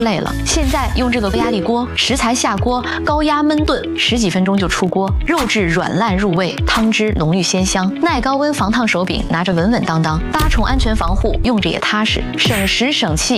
累了。现在用这个高压力锅，食材下锅，高压焖炖，10几分钟就出锅，肉质软烂入味，汤汁浓郁鲜香。耐高温防烫手柄拿着稳稳当当，8重安全防护，用着也踏实，省时省气。